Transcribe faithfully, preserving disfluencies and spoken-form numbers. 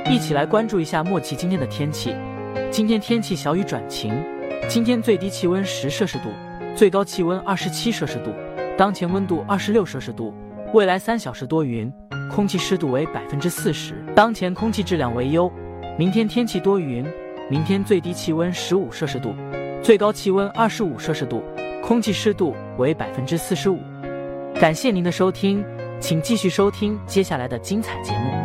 一起来关注一下莫奇今天的天气。今天天气小雨转晴，今天最低气温十摄氏度，最高气温二十七摄氏度，当前温度二十六摄氏度。未来三小时多云，空气湿度为百分之四十，当前空气质量为优。明天天气多云，明天最低气温十五摄氏度，最高气温二十五摄氏度，空气湿度为百分之四十五。感谢您的收听，请继续收听接下来的精彩节目。